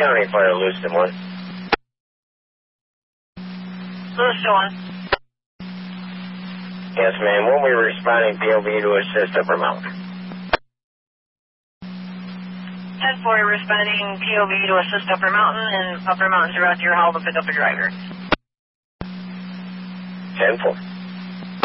County Fire, Lewiston 1. Lewiston 1. Yes, ma'am. When we were responding POV to assist Upper Mountain. 10-4, responding POV to assist Upper Mountain, and Upper Mountain's route to your hall to pick up a driver. 10-4.